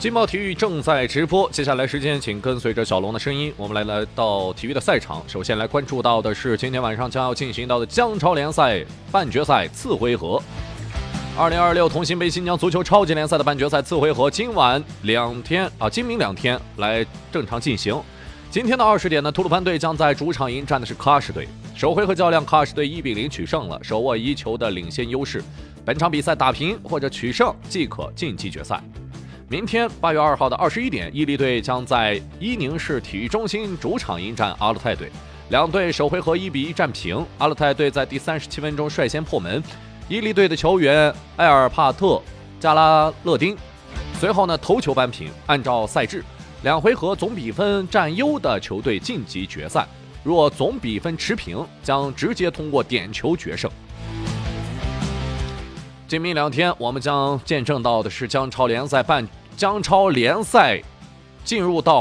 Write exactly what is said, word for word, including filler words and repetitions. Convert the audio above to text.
劲爆体育正在直播，接下来时间请跟随着小龙的声音，我们来来到体育的赛场。首先来关注到的是今天晚上将要进行到的江超联赛半决赛次回合。二零二六同心杯新疆足球超级联赛的半决赛次回合，今晚两天啊，今明两天来正常进行。今天的二十点呢，吐鲁番队将在主场迎战的是喀什队。首回合较量，喀什队一比零取胜了，手握一球的领先优势。本场比赛打平或者取胜即可晋级决赛。明天八月二号的二十一点，伊犁队将在伊宁市体育中心主场迎战阿勒泰队。两队首回合一比一战平，阿勒泰队在第三十七分钟率先破门，伊犁队的球员埃尔帕特加拉勒丁随后呢头球扳平。按照赛制，两回合总比分占优的球队晋级决赛，若总比分持平，将直接通过点球决胜。今明两天，我们将见证到的是江超联赛半江超联赛进入到